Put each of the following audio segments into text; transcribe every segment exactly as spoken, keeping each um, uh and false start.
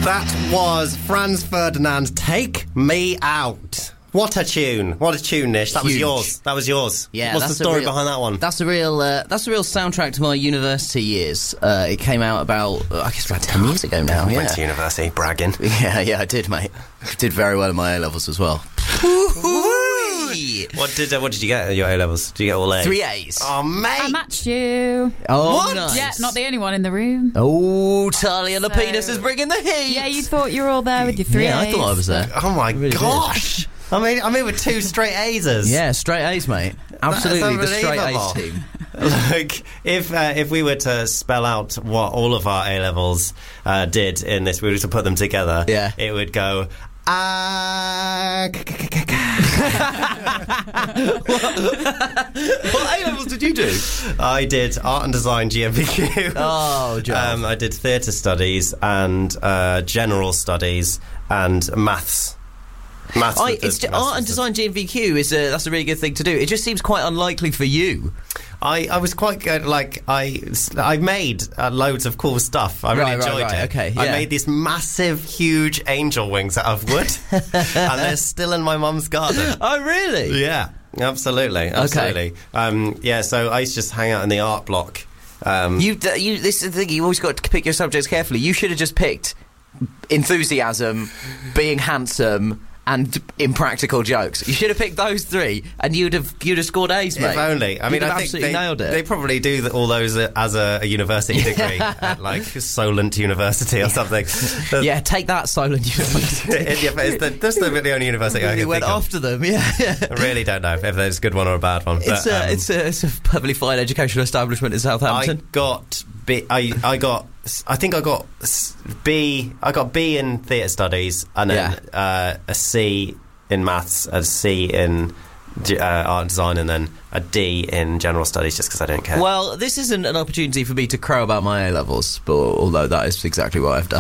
That was Franz Ferdinand, Take Me Out. What a tune. What a tune, Nish. That Huge. was yours. That was yours. Yeah, What's the that's a story real- behind that one? That's a real. Uh, that's a real soundtrack to my university years. Uh, it came out about, uh, I guess, about ten years ago now. Went Yeah, to university, bragging. yeah, yeah. I did, mate. Did very well in my A levels as well. What did uh, what did you get at your A levels? Did you get all A's? Three A's. Oh, mate. I matched you. Oh, What? nice. Yeah, not the only one in the room. Oh, Talia So- Lapidus is bringing the heat. Yeah, you thought you were all there with your three Yeah, I A's. thought I was there. Oh, my really did. gosh. I mean, I'm in with two straight A's. Yeah, straight A's, mate. Absolutely, the straight A's unbelievable. team. Like, if uh, if we were to spell out what all of our A levels uh, did in this, we were to put them together. Yeah. It would go. Ah, What A levels did you do? I did art and design G M V Q. Oh, Joe. Um, I did theatre studies and uh, general studies and maths. Maths. I, with the- it's, maths art with and the- design G M V Q is a, that's a really good thing to do. It just seems quite unlikely for you. I, I was quite good. Like I, I made uh, loads of cool stuff. I really Right, right, enjoyed right, it. okay, I yeah. made these massive, huge angel wings out of wood, and they're still in my mum's garden. Oh, really? Yeah, absolutely, absolutely. Um, yeah, so I used to just hang out in the art block. Um, You, d- you. This is the thing. You always got to pick your subjects carefully. You should have just picked enthusiasm, being handsome, and impractical jokes. You should have picked those three, and you'd have you'd have scored A's, mate. If only. I You'd mean, have I think absolutely they, nailed it. they probably do th- all those uh, as a, a university degree at like Solent University or something. The- Yeah, take that, Solent University. yeah, but it's the, that's the, the only university I Really can went think of. after them. Yeah, yeah. I really don't know if there's a good one or a bad one. It's but, a um, it's a it's a perfectly fine educational establishment in I Southampton. got B. I I got. I think I got s- B. I got B in theatre studies, and then uh, a C in maths, a C in G- uh, art and design, and then a D in general studies, just because I don't care. Well, this isn't an opportunity for me to crow about my A levels, but although that is exactly what I've done.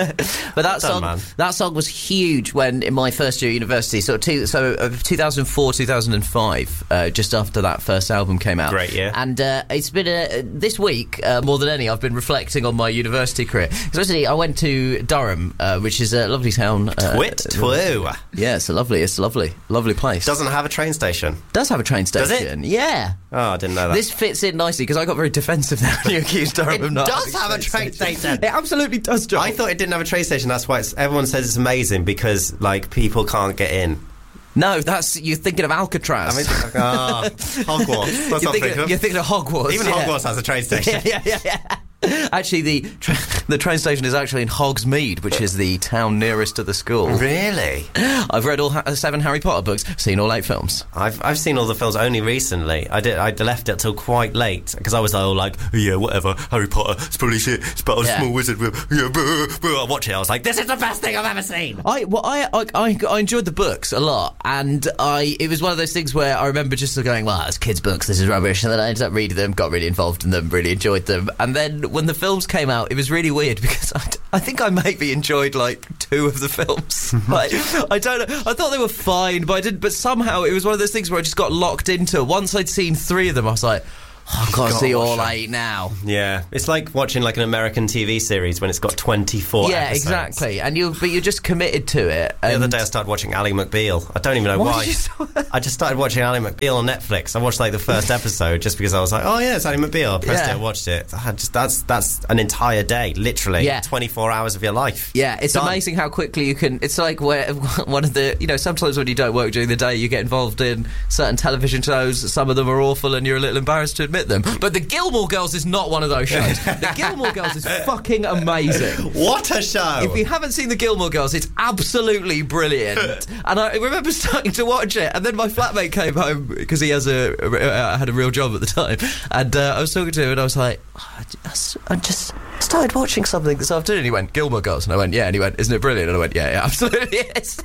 But that Well done, song, man. that song was huge when in my first year at university. So, two, so uh, two thousand four, two thousand five, uh, just after that first album came out. Great year. And uh, it's been a, this week uh, more than any, I've been reflecting on my university career. Especially, I went to Durham, uh, which is a lovely town. Uh, Twit twoo. Yeah, it's a lovely, it's a lovely, lovely place. Doesn't have a train station. Does have a train Does station. it? Yeah. Oh, I didn't know that. This fits in nicely because I got very defensive now when you accused Durham It of not does having have a train station. It absolutely does, John. I thought it didn't have a train station. That's why it's, everyone says it's amazing because like people can't get in. No, that's you're thinking of Alcatraz. I mean, ah, Hogwarts. That's you're, not thinking, thinking of. you're thinking of Hogwarts. Even yeah. Hogwarts has a train station. Yeah, yeah, yeah, yeah. Actually, the tra- the train station is actually in Hogsmeade, which is the town nearest to the school. Really? I've read all ha- seven Harry Potter books, seen all eight films. I've I've seen all the films only recently. I did. I left it till quite late because I was all like, yeah, whatever. Harry Potter, it's probably shit. It's about a Yeah. small wizard. Yeah, blah, blah. I watch it. I was like, this is the best thing I've ever seen. I well, I, I I I enjoyed the books a lot, and I it was one of those things where I remember just sort of going, well, it's kids' books, this is rubbish, and then I ended up reading them, got really involved in them, really enjoyed them, and then when the films came out, it was really weird because I, I think I maybe enjoyed like two of the films. Like I don't know, I thought they were fine, but I didn't. But somehow it was one of those things where I just got locked into. Once I'd seen three of them, I was like, oh, I've got to see all eight now. Yeah, it's like watching like an American T V series when it's got twenty-four Yeah, episodes. exactly. And you, but you're just committed to it. The other and- day I started watching Ally McBeal. I don't even know Why why. did you start- I just started watching Ally McBeal on Netflix. I watched like the first episode just because I was like, oh yeah, it's Ally McBeal. I pressed Yeah. it, I watched it. I just that's that's an entire day, literally. Yeah. twenty-four hours of your life. Yeah, it's Done. amazing how quickly you can. It's like where one of the, you know, sometimes when you don't work during the day, you get involved in certain television shows. Some of them are awful, and you're a little embarrassed to admit them. But the Gilmore Girls is not one of those shows. The Gilmore Girls is fucking amazing. What a show! If you haven't seen the Gilmore Girls, it's absolutely brilliant. And I remember starting to watch it, and then my flatmate came home because he has a, a had a real job at the time, and uh, I was talking to him, and I was like, oh, I just, I just started watching something this afternoon. And he went, Gilmore Girls, and I went, yeah. And he went, isn't it brilliant? And I went, yeah, yeah, absolutely is.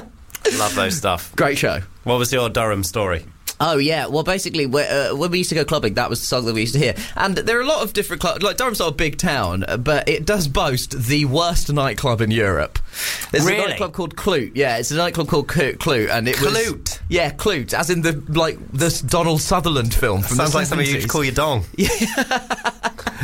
Love those stuff. Great show. What was your Durham story? Oh yeah, well basically we- uh, when we used to go clubbing, that was the song that we used to hear. And there are a lot of different clubs, like Durham's not a big town, uh, but it does boast the worst nightclub in Europe. There's Really? a nightclub called Clute. Yeah, it's a nightclub called Clute, Clute and it was... Clute? Yeah, Clute, as in the, like, this Donald Sutherland film from Sounds the like something you'd seventies. call your dong. Yeah.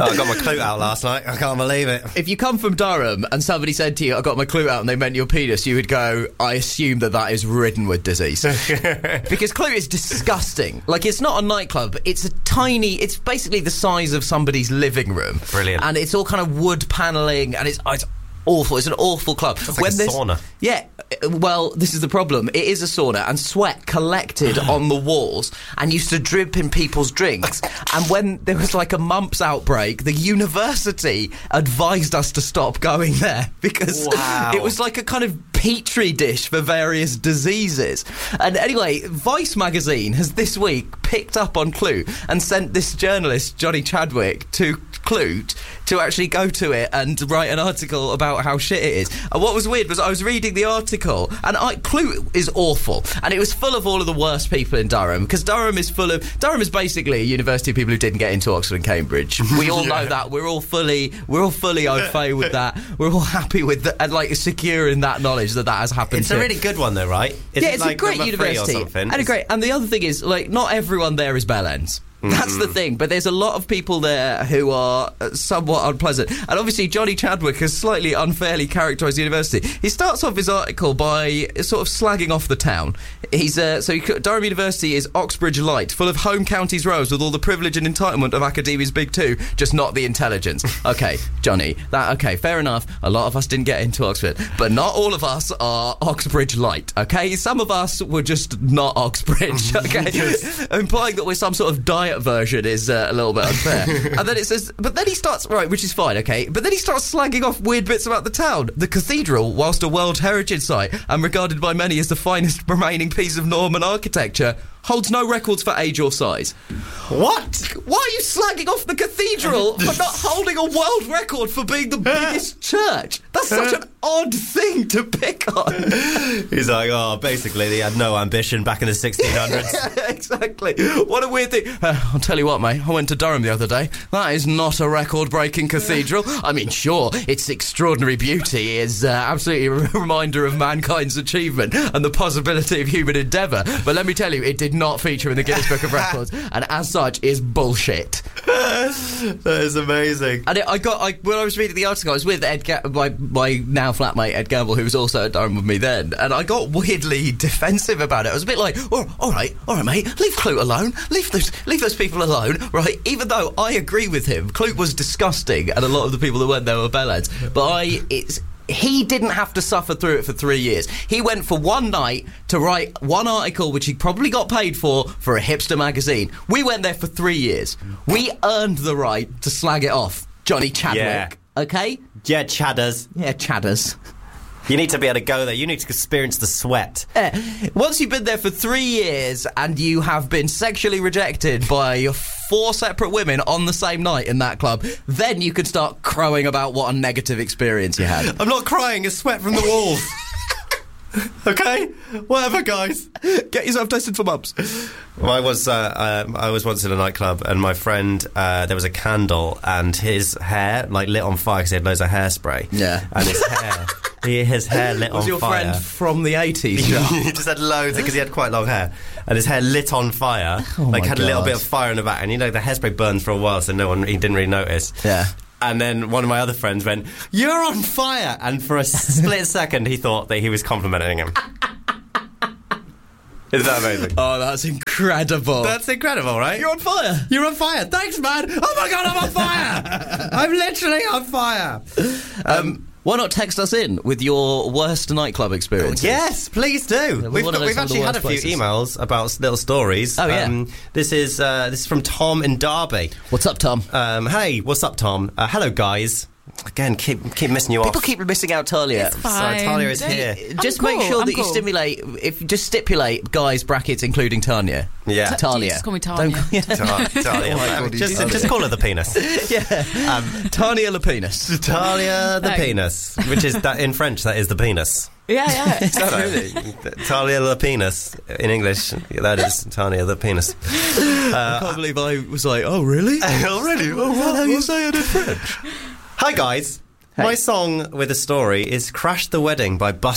Oh, I got my clue out last night. I can't believe it. If you come from Durham and somebody said to you, I got my clue out and they meant your penis, you would go, I assume that that is ridden with disease. Because Clue is disgusting. Like, it's not a nightclub. It's a tiny, it's basically the size of somebody's living room. Brilliant. And it's all kind of wood panelling and it's, it's awful. It's an awful club. It's like a sauna. Yeah. Well, this is the problem. It is a sauna, and sweat collected on the walls and used to drip in people's drinks. And when there was like a mumps outbreak, the university advised us to stop going there because wow. it was like a kind of petri dish for various diseases. And anyway, Vice magazine has this week picked up on Clue and sent this journalist, Johnny Chadwick, to Clue to actually go to it and write an article about how shit it is. And what was weird was I was reading the article, and I, Clue is awful, and it was full of all of the worst people in Durham, because Durham is full of Durham is basically a university of people who didn't get into Oxford and Cambridge. We all yeah. know that. We're all fully we're all fully au fait with that. We're all happy with that, and like secure in that knowledge that that has happened. It's to. a really good one though, right? Is yeah, it it's like a great number three or university, something? and a great. And the other thing is, like, not everyone there is Bell Ends. That's the thing, but there's a lot of people there who are somewhat unpleasant. And obviously Johnny Chadwick has slightly unfairly characterised the university. He starts off his article by sort of slagging off the town. He's uh, so he, Durham University is Oxbridge Light, full of home counties rows with all the privilege and entitlement of academia's big two, just not the intelligence. Okay, Johnny, that okay, fair enough. A lot of us didn't get into Oxford, but not all of us are Oxbridge Light, okay? Some of us were just not Oxbridge, okay? Implying that we're some sort of diet version is uh, a little bit unfair. And then it says, but then he starts, right, which is fine, okay, but then he starts slagging off weird bits about the town. The cathedral, whilst a World Heritage Site and regarded by many as the finest remaining piece of Norman architecture, holds no records for age or size. What? Why are you slagging off the cathedral for not holding a world record for being the biggest church? That's such an odd thing to pick on. He's like, oh, basically they had no ambition back in the sixteen hundreds. Yeah, exactly. What a weird thing. Uh, I'll tell you what, mate, I went to Durham the other day. That is not a record-breaking cathedral. I mean, sure, its extraordinary beauty is uh, absolutely a reminder of mankind's achievement and the possibility of human endeavour. But let me tell you, it did not feature in the Guinness Book of Records, and as such is bullshit. That is amazing. And it, I got I, when I was reading the article, I was with Ed, Ga- my my now flatmate Ed Gamble, who was also at Durham with me then, and I got weirdly defensive about it. I was a bit like, oh, all right, all right, mate, leave Clute alone, leave those leave those people alone, right? Even though I agree with him, Clute was disgusting, and a lot of the people that went there were bellheads, but I it's. He didn't have to suffer through it for three years. He went for one night to write one article, which he probably got paid for, for a hipster magazine. We went there for three years. We earned the right to slag it off, Johnny Chadwick. Yeah. Okay? Yeah, chadders. Yeah, chadders. You need to be able to go there. You need to experience the sweat. Uh, once you've been there for three years and you have been sexually rejected by four separate women on the same night in that club, then you can start crowing about what a negative experience you had. I'm not crying, it's sweat from the walls. Okay? Whatever, guys. Get yourself tested for mumps. Well, I was uh, um, I was once in a nightclub, and my friend, uh, there was a candle, and his hair, like, lit on fire because he had loads of hairspray. Yeah. And his hair... He, his hair lit was on your fire. friend from the eighties? He just had loads because he had quite long hair, and his hair lit on fire. Oh like my had a little God. bit of fire in the back, and you know the hairspray burns for a while, so no one he didn't really notice. Yeah. And then one of my other friends went, "You're on fire!" And for a split second, he thought that he was complimenting him. Is that amazing? Oh, that's incredible. That's incredible, right? You're on fire. You're on fire. Thanks, man. Oh my God, I'm on fire. I'm literally on fire. Um, why not text us in with your worst nightclub experiences? Yes, please do. we We've, wanna got, know we've some of the actually had a worst few places. emails about little stories. Oh, yeah. Um, this is uh, this is from Tom in Derby. What's up, Tom? Um, hey, what's up, Tom? Uh, hello, guys. Again, keep keep missing you People off. keep missing out Talia. It's So fine. Talia is Don't- here. Just I'm make cool, sure I'm that you cool. stimulate. If just stipulate guys brackets including Tanya. Yeah. Ta- Talia. Just call me Tanya. Don't- yeah. Ta- Talia. Oh my God, Um, he's just, Talia. just call her the penis. yeah. Um, Tanya Le Penis. Talia the Thanks. penis, which is that in French. That is the penis. Yeah, yeah. Is that So, really? Talia the penis in English. That is Tanya the penis. I can't believe I was like, oh really? Already? Oh, well, how you say it in French? Hi guys. Hey. My song with a story is Crash the Wedding by Busted.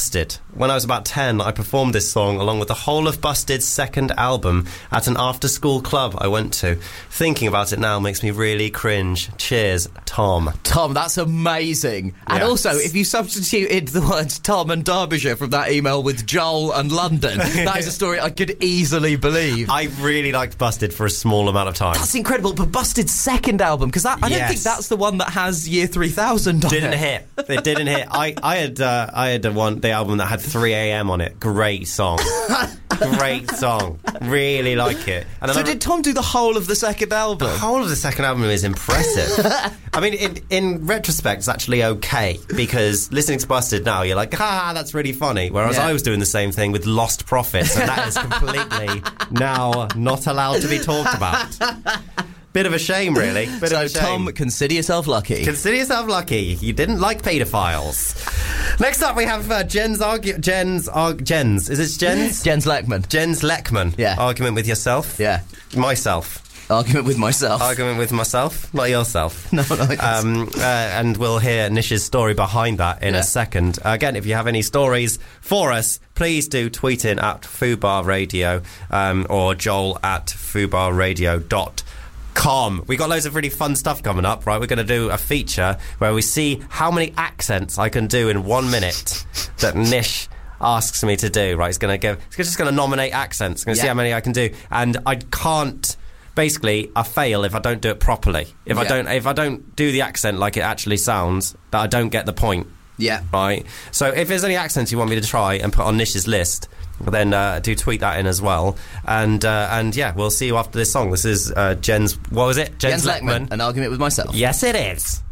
When I was about ten, I performed this song along with the whole of Busted's second album at an after-school club I went to. Thinking about it now makes me really cringe. Cheers, Tom. Tom, that's amazing. And Yes. also, if you substituted the words Tom and Derbyshire from that email with Joel and London, that is a story I could easily believe. I really liked Busted for a small amount of time. That's incredible. But Busted's second album, because I don't Yes. think that's the one that has Year three thousand on Didn't it. hit. It didn't hit. I, I had uh, I had the one the album that had three a.m. on it. Great song. Great song. Really like it. And then So I- did Tom do the whole of the second album? The whole of the second album is impressive. I mean, in, in retrospect, it's actually okay, because listening to Busted now, you're like, ah, that's really funny. Whereas Yeah. I was doing the same thing with Lost Prophets, and that is completely now not allowed to be talked about. Bit of a shame, really. Bit So of a shame. Tom, consider yourself lucky. Consider yourself lucky. You didn't like paedophiles. Next up, we have uh, Jen's argu- Jen's arg- Jen's. Is it Jen's? Jens Leckman. Jen's Leckman. Yeah. Argument with yourself. Yeah. Myself. Argument with myself. Argument with myself, not yourself. No, no, it's- Um, uh, and we'll hear Nish's story behind that in Yeah. a second. Uh, again, if you have any stories for us, please do tweet in at Fubar Radio um, or Joel at fubar radio dot com. We got loads of really fun stuff coming up, right? We're going to do a feature where we see how many accents I can do in one minute that Nish asks me to do, right? He's going to give, he's just going to nominate accents. Going to see Yeah. how many I can do. And I can't, basically, I fail if I don't do it properly. If I Yeah. don't, if I don't do the accent like it actually sounds, that I don't get the point, Yeah. right? So if there's any accents you want me to try and put on Nish's list, then uh, do tweet that in as well. And uh, and yeah, we'll see you after this song. This is uh, Jen's, what was it? Jens Leckman. An argument with myself. Yes, it is.